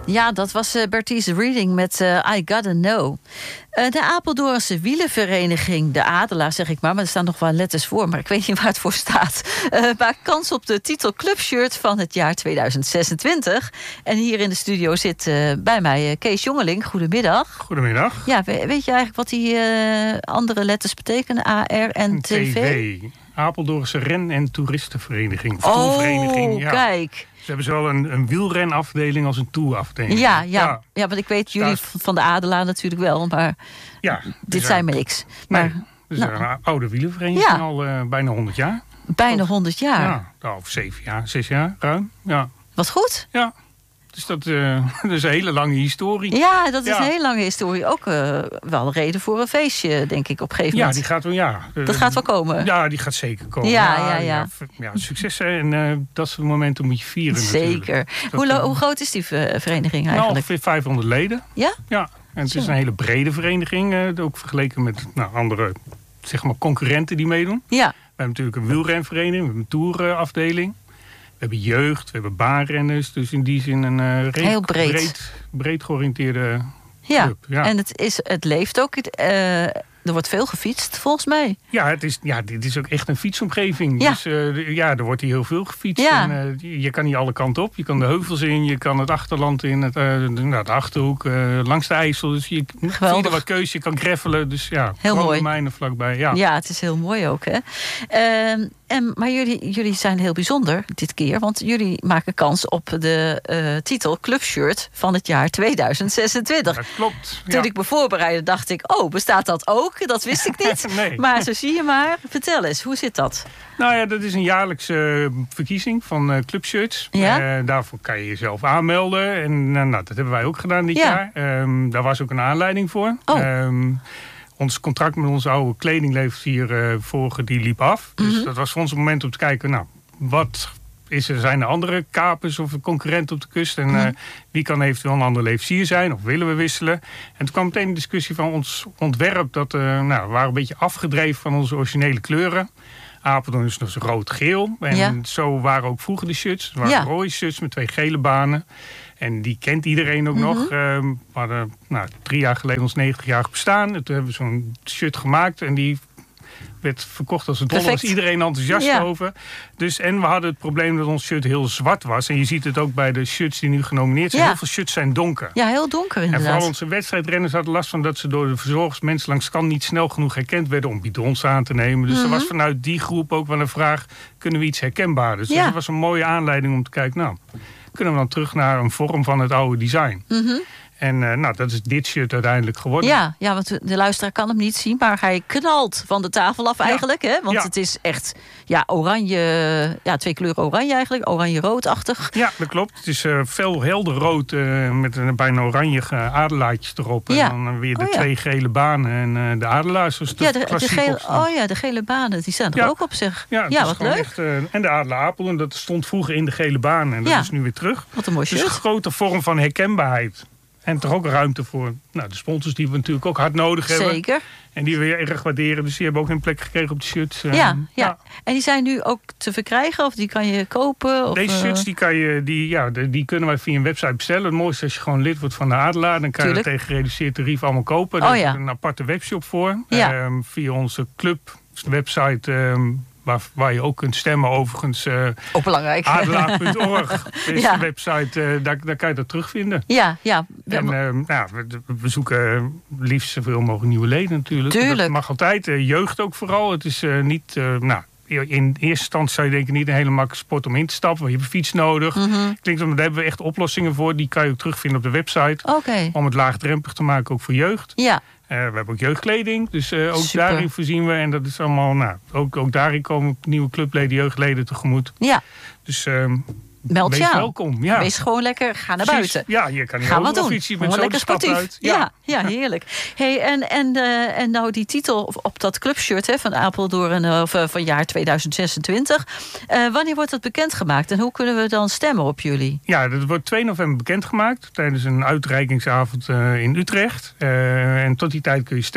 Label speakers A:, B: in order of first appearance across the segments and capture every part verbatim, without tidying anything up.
A: Ja, dat was uh, Bertie's Reading met uh, I Gotta Know. Uh, de Apeldoornse wielenvereniging, de Adelaar zeg ik maar... maar er staan nog wel letters voor, maar ik weet niet waar het voor staat... Uh, maakt kans op de titel Clubshirt van het jaar tweeduizend zesentwintig. En hier in de studio zit uh, bij mij uh, Kees Jongeling. Goedemiddag.
B: Goedemiddag.
A: Ja, weet je eigenlijk wat die uh, andere letters betekenen? A, R en T V?
B: Apeldoornse Ren- en Toeristenvereniging.
A: Oh,
B: ja.
A: Kijk.
B: Ze hebben zowel een, een wielrenafdeling als een tourafdeling.
A: Ja, ja.
B: ja.
A: ja, want ik weet jullie van de Adelaar natuurlijk wel, maar
B: ja,
A: dit zijn me niks. Maar,
B: nee, dus nou, een oude wielervereniging, ja. al uh, bijna honderd jaar.
A: Bijna honderd jaar?
B: Ja, nou, of zeven jaar, zes jaar ruim. Ja.
A: Wat goed.
B: Ja. Dus dat, uh, dat is een hele lange historie.
A: Ja, dat is
B: ja.
A: een hele lange historie. Ook uh, wel een reden voor een feestje, denk ik, op een gegeven
B: ja,
A: moment.
B: Die gaat wel, ja.
A: Dat uh, gaat wel komen?
B: Ja, die gaat zeker komen.
A: Ja, ja, ja.
B: ja, ja succes en uh, dat soort momenten moet je vieren.
A: Zeker.
B: Dat,
A: hoe,
B: uh,
A: hoe groot is die vereniging eigenlijk?
B: Nou, ongeveer vijfhonderd leden.
A: Ja?
B: Ja, en het Zo. is een hele brede vereniging. Uh, ook vergeleken met nou, andere zeg maar, concurrenten die meedoen.
A: Ja.
B: We hebben natuurlijk een wielrenvereniging, we hebben een tourafdeling. We hebben jeugd, we hebben baanrenners. Dus in die zin een uh, reed,
A: heel breed.
B: breed, breed georiënteerde
A: ja.
B: club. Ja,
A: en het, is, het leeft ook. Uh, er wordt veel gefietst, volgens mij.
B: Ja, het is, ja, dit is ook echt een fietsomgeving.
A: Ja.
B: Dus uh, ja, er wordt hier heel veel gefietst.
A: Ja.
B: En, uh, je kan niet alle kanten op. Je kan de heuvels in, je kan het achterland in, het, uh, de, nou, de Achterhoek, uh, langs de IJssel. Dus je ziet er wat keuze, je kan greffelen. Dus ja,
A: heel mooi.
B: Mijnen vlakbij. Ja.
A: ja, het is heel mooi ook, hè. Uh, en, maar jullie, jullie zijn heel bijzonder dit keer, want jullie maken kans op de uh, titel Clubshirt van het jaar tweeduizend zesentwintig.
B: Dat klopt.
A: Toen
B: ja.
A: ik me voorbereidde, dacht ik, oh, bestaat dat ook? Dat wist ik niet.
B: nee.
A: Maar zo zie je maar. Vertel eens, hoe zit dat?
B: Nou ja, dat is een jaarlijkse uh, verkiezing van uh, Clubshirts.
A: Ja?
B: Uh, daarvoor kan je jezelf aanmelden. En uh, nou, dat hebben wij ook gedaan dit
A: ja.
B: jaar. Um, daar was ook een aanleiding voor.
A: Oh.
B: Um, ons contract met onze oude kledingleverancier uh, vorige, die liep af. Dus
A: mm-hmm.
B: dat was voor ons een moment om te kijken, nou, wat is er, zijn er andere kapers of concurrenten op de kust? En mm-hmm. uh, wie kan eventueel een andere leverancier zijn? Of willen we wisselen? En toen kwam meteen een discussie van ons ontwerp. Dat uh, nou, we waren een beetje afgedreven van onze originele kleuren. Apeldoorn is dus rood-geel. En
A: ja.
B: zo waren ook vroeger de shirts. Er waren
A: ja.
B: rode shirts met twee gele banen. En die kent iedereen ook mm-hmm. nog. Uh, we hadden nou, drie jaar geleden ons negentigjarig bestaan. Toen hebben we zo'n shirt gemaakt. En die werd verkocht als een dollar. Was iedereen enthousiast ja. over. Dus, en we hadden het probleem dat ons shirt heel zwart was. En je ziet het ook bij de shirts die nu genomineerd zijn.
A: Ja.
B: Heel veel shirts zijn donker.
A: Ja, heel donker inderdaad.
B: En vooral onze wedstrijdrenners hadden last van dat ze door de verzorgers mensen langs kan niet snel genoeg herkend werden om bidons aan te nemen. Dus mm-hmm. er was vanuit die groep ook wel een vraag, kunnen we iets herkenbaar? Dus, ja. dus dat was een mooie aanleiding om te kijken, nou, kunnen we dan terug naar een vorm van het oude design?
A: Mm-hmm.
B: En uh, nou, dat is dit shirt uiteindelijk geworden.
A: Ja, ja, want de luisteraar kan hem niet zien, maar hij knalt van de tafel af eigenlijk.
B: Ja.
A: Hè? Want
B: ja.
A: het is echt ja, oranje, ja, twee kleuren oranje eigenlijk, oranje-roodachtig.
B: Ja, dat klopt. Het is uh, fel helder rood uh, met een bijna oranje adelaartjes erop.
A: Ja.
B: En dan weer de
A: oh, ja.
B: twee gele banen en uh, de adelaars. Dus
A: ja, de, de gele, oh ja, de gele banen, die staan er
B: ja.
A: ook op zich.
B: Ja,
A: ja wat leuk.
B: Echt, uh, en de Adelaar Apel, en dat stond vroeger in de gele baan. En dat
A: ja.
B: is nu weer terug.
A: Wat een mooi shirt.
B: Dus een grote vorm van herkenbaarheid. En toch ook ruimte voor nou, de sponsors die we natuurlijk ook hard nodig hebben.
A: Zeker.
B: En die we erg waarderen. Dus die hebben ook een plek gekregen op de shirts.
A: Ja, ja. ja. En die zijn nu ook te verkrijgen? Of die kan je kopen? Of,
B: Deze shirts die kan je, die, ja, die kunnen wij via een website bestellen. Het mooiste is als je gewoon lid wordt van de Adelaar. Dan kan Tuurlijk. je tegen gereduceerd tarief allemaal kopen. Daar oh, ja. is een aparte webshop voor.
A: Ja.
B: Um, via onze club website... Um, Waar, waar je ook kunt stemmen overigens. Uh,
A: ook belangrijk.
B: Adelaar punt org is ja. de website. Uh, daar, daar kan je dat terugvinden.
A: Ja, ja.
B: En uh, nou, we, we zoeken liefst zoveel mogelijk nieuwe leden natuurlijk.
A: Tuurlijk.
B: Dat mag altijd. Uh, jeugd ook vooral. Het is uh, niet... Uh, nou, in eerste instantie zou je denken niet een hele makkelijke sport om in te stappen. Want je hebt een fiets nodig.
A: Mm-hmm.
B: Klinkt, daar hebben we echt oplossingen voor. Die kan je ook terugvinden op de website.
A: Okay.
B: Om het laagdrempelig te maken ook voor jeugd.
A: Ja.
B: Uh, we hebben ook jeugdkleding, dus uh, ook
A: Super.
B: daarin voorzien we. En dat is allemaal, nou, ook, ook daarin komen nieuwe clubleden, jeugdleden tegemoet.
A: Ja.
B: Dus uh,
A: meld
B: wees
A: je aan.
B: welkom. Ja.
A: Wees gewoon lekker, ga naar
B: Precies.
A: buiten.
B: Ja, je kan hier
A: Gaan we
B: ook
A: doen.
B: fietsen met
A: gewoon
B: zo
A: lekker
B: de stad
A: sportief.
B: uit. Ja.
A: Ja, ja, heerlijk. Hey, en, en, uh, en nou die titel op, op dat clubshirt hè, van Apeldoorn of, uh, van jaar tweeduizend zesentwintig. Uh, wanneer wordt dat bekendgemaakt en hoe kunnen we dan stemmen op jullie?
B: Ja, dat wordt twee november bekendgemaakt tijdens een uitreikingsavond uh, in Utrecht. Uh, en tot die tijd kun je stemmen.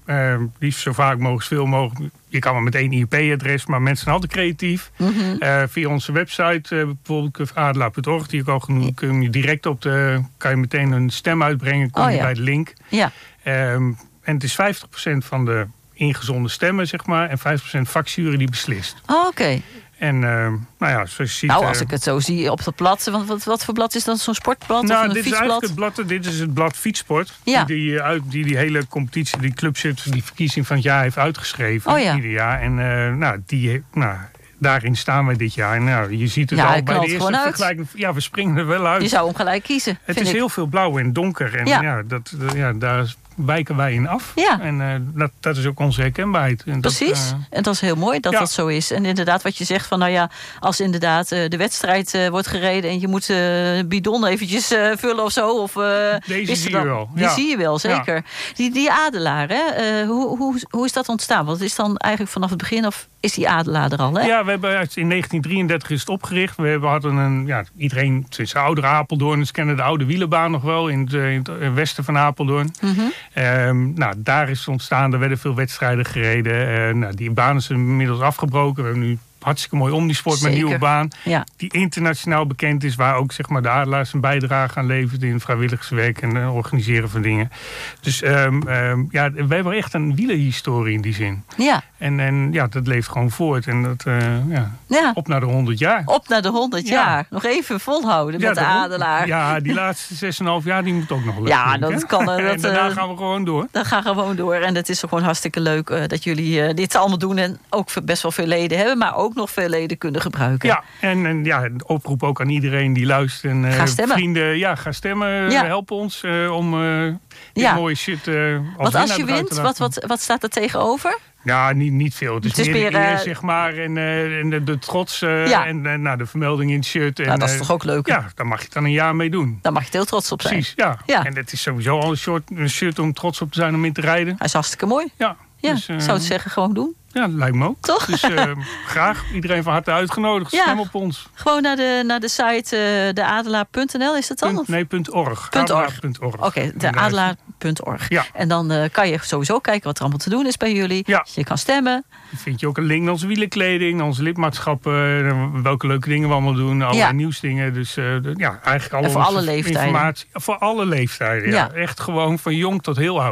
B: Uh, liefst zo vaak mogelijk, veel mogelijk. Je kan wel met één I P adres, maar mensen zijn altijd creatief.
A: Mm-hmm.
B: Uh, via onze website, uh, bijvoorbeeld adelaar punt org, die ik al genoemd, kun je direct op de, kan je meteen een stem uitbrengen, kom je
A: oh, ja.
B: bij de link.
A: Ja.
B: Um, en het is vijftig procent van de ingezonden stemmen, zeg maar, en vijftig procent vakjury die beslist.
A: Oh, oké. Okay.
B: En uh, nou ja, zoals je ziet...
A: Nou, als ik het zo zie op het blad, wat, wat, wat voor blad is dat? Zo'n sportblad
B: nou,
A: of een
B: dit
A: fietsblad?
B: Is eigenlijk het blad, dit is het blad Fietssport.
A: Ja.
B: Die, die, uit, die die hele competitie, die clubzit, die verkiezing van het jaar heeft uitgeschreven.
A: Oh, ja.
B: Ieder jaar. En uh, nou, die... Nou, daarin staan wij dit jaar. En nou, je ziet het
A: ja,
B: al bij de eerste vergelijking. Ja, we springen er wel uit.
A: Je zou hem gelijk kiezen.
B: Het is
A: ik.
B: heel veel blauw en donker. En ja, ja, dat, ja daar wijken wij in af.
A: Ja.
B: En uh, dat, dat is ook onze herkenbaarheid. En
A: precies. Dat, uh, en dat is heel mooi dat ja. dat zo is. En inderdaad wat je zegt van nou ja, als inderdaad uh, de wedstrijd uh, wordt gereden en je moet uh, bidon eventjes uh, vullen of zo. Of, uh,
B: Deze zie je
A: dan,
B: wel.
A: Die
B: ja.
A: zie je wel, zeker. Ja. Die, die adelaar, hè? Uh, hoe, hoe, hoe is dat ontstaan? Want het is dan eigenlijk vanaf het begin of is die adelaar er al, hè?
B: Ja, we hebben in negentien drieëndertig is het opgericht. We hadden een, ja, iedereen, het is oudere Apeldoorn, ze kennen de oude wielerbaan nog wel in het, in het westen van Apeldoorn.
A: Mm-hmm.
B: Um, nou, daar is het ontstaan, er werden veel wedstrijden gereden. Uh, nou, die baan is inmiddels afgebroken. We hebben nu hartstikke mooi omnisport met een nieuwe baan. Ja. Die internationaal bekend is. Waar ook zeg maar, de adelaars een bijdrage aan levert in vrijwilligerswerk en uh, organiseren van dingen. Dus um, um, ja, we hebben echt een wielerhistorie in die zin.
A: Ja.
B: En, en ja, dat leeft gewoon voort. En dat, uh, ja,
A: ja.
B: op naar de honderd jaar.
A: Op naar de honderd ja. jaar. Nog even volhouden ja, met de, de adelaar.
B: Ja, die laatste zes en een half jaar die moet ook nog lukken.
A: Ja, dat denk, kan. Dat,
B: en daarna gaan we gewoon door.
A: Dan gaan we gewoon door. En het is gewoon hartstikke leuk uh, dat jullie uh, dit allemaal doen. En ook best wel veel leden hebben. Maar ook nog veel leden kunnen gebruiken.
B: Ja, en, en ja, een oproep ook aan iedereen die luistert. En, uh,
A: ga stemmen.
B: Vrienden, ja, ga stemmen. Ja. Help ons uh, om uh, dit
A: ja.
B: mooie shit uh, als
A: Want als je wint, wat, wat, wat staat er tegenover?
B: Ja, niet, niet veel. Het is, het is meer de eer,
A: uh,
B: zeg maar, en, uh, en de, de trots uh, ja. en uh, nou, de vermelding in het shirt. En,
A: nou, dat is toch ook leuk?
B: Ja, daar mag je dan een jaar mee doen.
A: Daar mag je heel trots op zijn.
B: Precies, ja. ja. En het is sowieso al een, short, een shirt om trots op te zijn om in te rijden.
A: Hij is hartstikke mooi.
B: Ja.
A: Ja,
B: dus, uh,
A: zou het zeggen, gewoon doen.
B: Ja, dat lijkt me ook.
A: Toch?
B: Dus uh, graag. Iedereen van harte uitgenodigd. Ja. Stem op ons.
A: Gewoon naar de, naar de site uh, de adelaar punt n l is dat dan?
B: Punt, nee, punt .org.
A: Punt
B: org.
A: Oké, okay, de adelaar punt org.
B: Ja.
A: En dan uh, kan je sowieso kijken wat er allemaal te doen is bij jullie.
B: Ja.
A: Je kan stemmen.
B: Dan vind je ook een link naar onze wielerkleding, naar onze lidmaatschappen, welke leuke dingen we allemaal doen, allerlei ja. nieuwsdingen. Dus uh, de, ja, eigenlijk alle,
A: voor alle leeftijden.
B: Informatie. Voor alle leeftijden, ja. ja. Echt gewoon van jong tot heel oud.